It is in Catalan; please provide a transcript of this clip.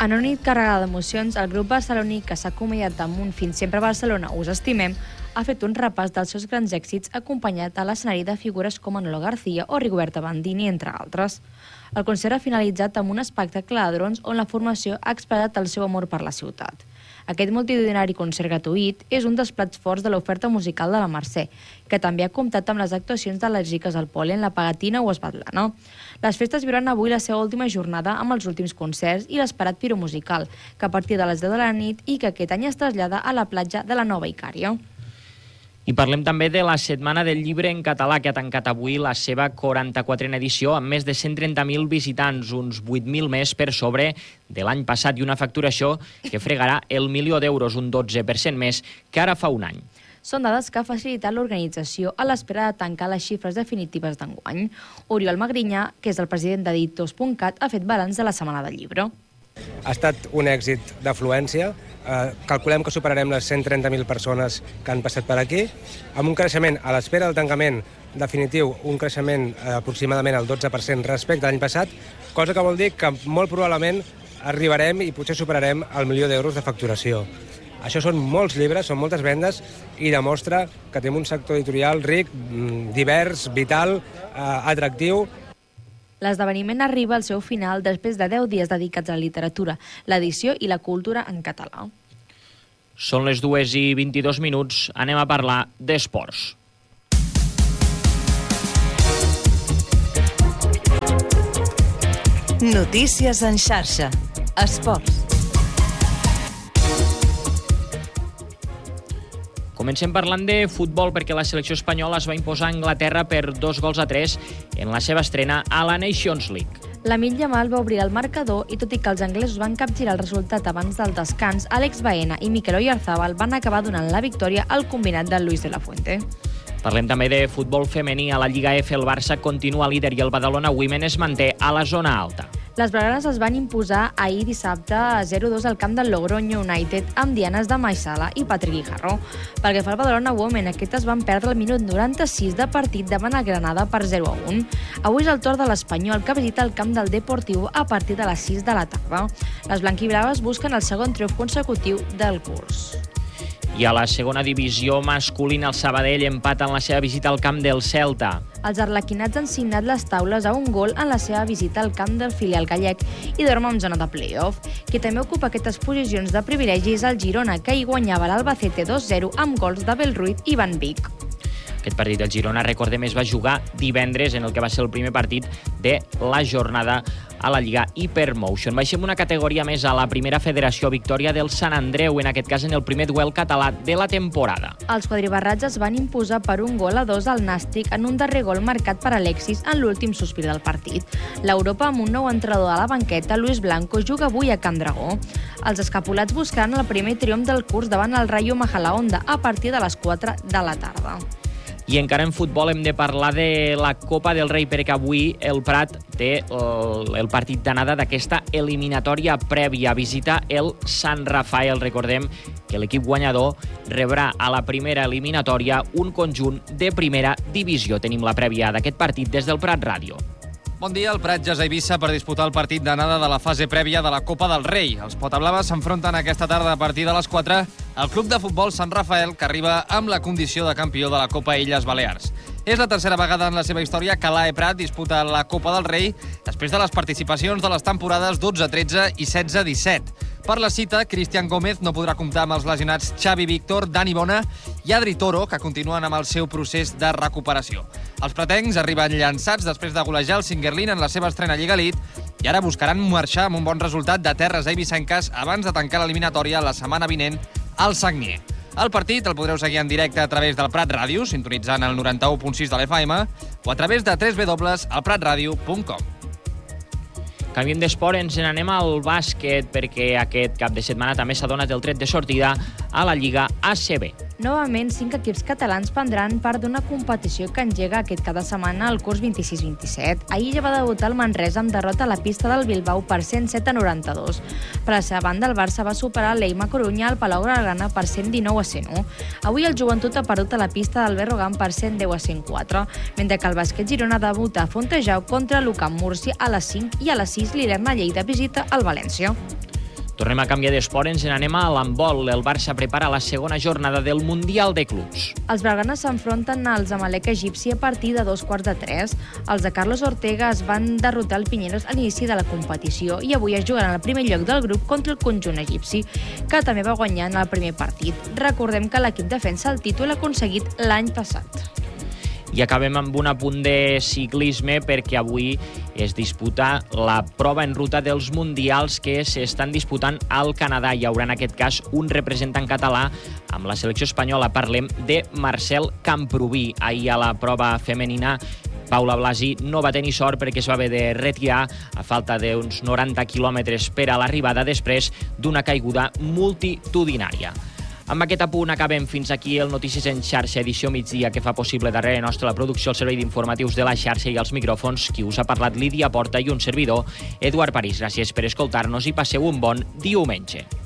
En una nit carregada d'emocions, el grup barceloní que s'ha acomiadat damunt fins sempre a Barcelona, Us estimem, ha fet un repàs dels seus grans èxits acompanyat a l'escenari de figures com Manolo García o Rigoberta Bandini, entre altres. El concert ha finalitzat amb un espectacle de drons on la formació ha expressat el seu amor per la ciutat. Aquest multitudinari concert gratuït és un dels plats forts de l'oferta musical de la Mercè, que també ha comptat amb les actuacions de les Riques al Poli en la Pegatina o Esbatlana. Les festes viuran avui la seva última jornada amb els últims concerts i l'esperat piromusical, que a partir de les 10 de la nit i que aquest any es trasllada a la platja de la Nova Icària. I parlem també de la Setmana del Llibre en català, que ha tancat avui la seva 44a edició amb més de 130.000 visitants, uns 8.000 més per sobre de l'any passat i una facturació que fregarà el €1.000.000, un 12% més que ara fa un any. Són dades que ha facilitat l'organització a l'espera de tancar les xifres definitives d'enguany. Oriol Magrinyà, que és el president d'Editors.cat, ha fet balanç de la Setmana del Llibre. Ha estat un èxit d'afluència. Calculem que superarem les 130.000 persones que han passat per aquí, amb un creixement a l'espera del tancament definitiu, un creixement aproximadament al 12% respecte a l'any passat, cosa que vol dir que molt probablement arribarem i potser superarem el €1.000.000 de facturació. Això són molts llibres, són moltes vendes i demostra que tenim un sector editorial ric, divers, vital, atractiu. L'esdeveniment arriba al seu final després de 10 dies dedicats a la literatura, l'edició i la cultura en català. Són les 2:22. Anem a parlar d'esports. Notícies en xarxa. Esports. Comencem parlant de futbol perquè la selecció espanyola es va imposar a Anglaterra per 2-3 en la seva estrena a la Nations League. Lamine Yamal va obrir el marcador i tot i que els anglesos van capgirar el resultat abans del descans, Àlex Baena i Mikel Oyarzabal van acabar donant la victòria al combinat de Luis de la Fuente. Parlem també de futbol femení. A la Lliga F el Barça continua líder i el Badalona Women es manté a la zona alta. Les blaugranes es van imposar ahir dissabte a 0-2 al camp del Logroño United amb dianes de Maisala i Patrick Guijarro. Pel que fa al Badalona Women, aquestes van perdre el minut 96 de partit davant el Granada per 0-1. Avui és el torn de l'Espanyol, que visita el camp del Deportiu a partir de les 6 de la tarda. Les blanquibraves busquen el segon triomf consecutiu del curs. I a la segona divisió masculina, el Sabadell empata en la seva visita al camp del Celta. Els arlequinats han signat les taules a un gol en la seva visita al camp del filial gallec i dormen en zona de play-off. Qui també ocupa aquestes posicions de privilegi és el Girona, que hi guanyava l'Albacete 2-0 amb gols de Belruit i Van Vic. Aquest partit del Girona, recordem, es va jugar divendres en el que va ser el primer partit de la jornada a la Lliga Hypermotion. Baixem una categoria més a la primera federació, victòria del Sant Andreu, en aquest cas en el primer duel català de la temporada. Els quadribarrats es van imposar per 1-2 al Nàstic en un darrer gol marcat per Alexis en l'últim sospir del partit. L'Europa, amb un nou entrenador a la banqueta, Luis Blanco, juga avui a Can Dragó. Els escapulats buscaran el primer triomf del curs davant el Rayo Majadahonda a partir de les 4 de la tarda. I encara en futbol hem de parlar de la Copa del Rei, perquè avui el Prat té el partit d'anada d'aquesta eliminatòria prèvia. Visita el Sant Rafael. Recordem que l'equip guanyador rebrà a la primera eliminatòria un conjunt de primera divisió. Tenim la prèvia d'aquest partit des del Prat Ràdio. Bon dia, el Prat ja és a Eivissa per disputar el partit d'anada de la fase prèvia de la Copa del Rei. Els potablaves s'enfronten aquesta tarda a partir de les 4 al Club de Futbol Sant Rafael, que arriba amb la condició de campió de la Copa Illes Balears. És la tercera vegada en la seva història que l'AE Prat disputa la Copa del Rei després de les participacions de les temporades 12-13 i 16-17. Per la cita, Cristian Gómez no podrà comptar amb els lesionats Xavi Víctor, Dani Bona i Adri Toro, que continuen amb el seu procés de recuperació. Els pratencs arriben llançats després de golejar el Singuerlín en la seva estrena a Lliga Elite i ara buscaran marxar amb un bon resultat de terres eivissenques abans de tancar l'eliminatòria la setmana vinent al Sagnier. El partit el podreu seguir en directe a través del Prat Ràdio, sintonitzant el 91.6 de l'FM, o a través de www.elpratradio.com. Canviem d'esport, ens n'anem al bàsquet, perquè aquest cap de setmana també s'ha donat el tret de sortida a la Lliga ACB. Novament, 5 equips catalans prendran part d'una competició que engega aquest cada setmana al curs 26-27. Ahir ja va debutar el Manresa amb derrota a la pista del Bilbao per 107-92. Per la seva banda, el Barça va superar l'Eima Corunya al Palau Blaugrana per 119-101. Avui el Joventut ha perdut a la pista del Berrogan per 110-104, mentre que el bàsquet Girona debuta a Fontejau contra l'UCAM Múrcia a les 5 i a les 6 l'Ilerna Lleida visita el València. Tornem a canviar d'esport, ens n'anem a l'handbol. El Barça prepara la segona jornada del Mundial de Clubs. Els blaugranes s'enfronten als Amalek egipci a partir de 2:15. Els de Carlos Ortega es van derrotar el Pinyeros a l'inici de la competició i avui es jugaran al primer lloc del grup contra el conjunt egipci, que també va guanyar en el primer partit. Recordem que l'equip defensa el títol aconseguit l'any passat. I acabem amb un apunt de ciclisme perquè avui es disputa la prova en ruta dels mundials que s'estan disputant al Canadà. Hi haurà en aquest cas un representant català amb la selecció espanyola. Parlem de Marcel Camprubí. Ahir a la prova femenina Paula Blasi no va tenir sort perquè es va haver de retirar a falta d'uns 90 quilòmetres per a l'arribada després d'una caiguda multitudinària. Amb aquest apunt acabem. Fins aquí el Notícies en xarxa, edició migdia, que fa possible darrere nostra la producció, el servei d'informatius de la xarxa i els micròfons. Qui us ha parlat, Lídia Porta, i un servidor, Eduard París. Gràcies per escoltar-nos i passeu un bon diumenge.